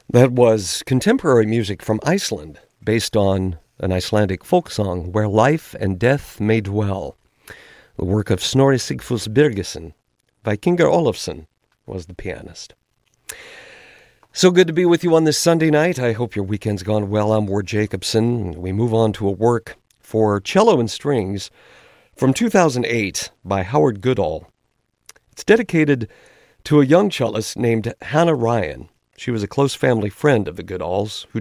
That was contemporary music from Iceland, based on an Icelandic folk song, Where Life and Death May Dwell. The work of Snorri Sigfús Birgisson. Vikingur Olafsson was the pianist. So good to be with you on this Sunday night. I hope your weekend's gone well. I'm Ward Jacobson. We move on to a work for cello and strings from 2008 by Howard Goodall. It's dedicated to a young cellist named Hannah Ryan. She was a close family friend of the Goodalls, who